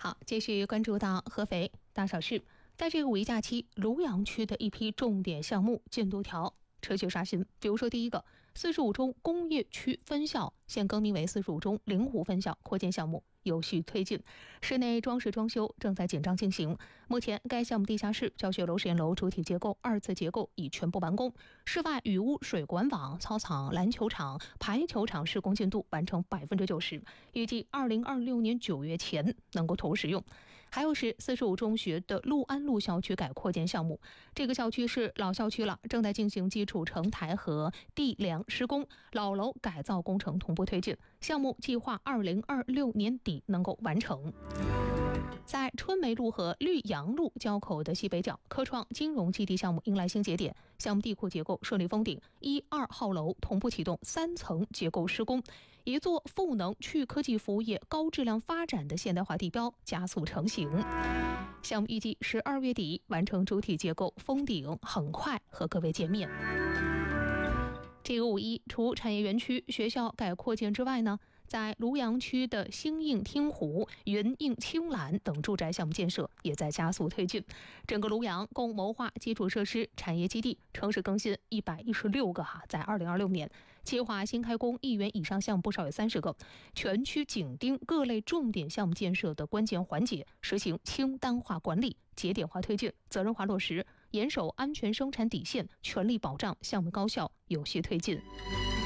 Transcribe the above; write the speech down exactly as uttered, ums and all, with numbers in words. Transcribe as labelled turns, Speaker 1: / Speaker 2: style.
Speaker 1: 好，继续关注到合肥大小事。在这个五一假期，庐阳区的一批重点项目进度条持续刷新。比如说，第一个，四十五中工业区分校现更名为四十五中灵湖分校扩建项目有序推进，室内装饰装修正在紧张进行。目前，该项目地下室、教学楼、实验楼主体结构、二次结构已全部完工，室外雨污水管网、操场、篮球场、排球场施工进度完成百分之九十，预计二零二六年九月前能够投入使用。还有是四十五中学的陆安路校区改扩建项目，这个校区是老校区了，正在进行基础承台和地梁施工，老楼改造工程同步推进，项目计划二零二六年底能够完成。在春梅路和绿杨路交口的西北角，科创金融基地项目迎来新节点，项目地库结构顺利封顶，一二号楼同步启动三层结构施工，一座赋能去科技服务业高质量发展的现代化地标加速成型。项目预计十二月底完成主体结构封顶，很快和各位见面。这个五一，除产业园区、学校改扩建之外呢，在庐阳区的兴应汀湖、云应青蓝等住宅项目建设也在加速推进。整个庐阳共谋划基础设施、产业基地、城市更新一百一十六个哈，在二零二六年计划新开工亿元以上项目不少有三十个。全区紧盯各类重点项目建设的关键环节，实行清单化管理、节点化推进、责任化落实，严守安全生产底线，全力保障项目高效有序推进。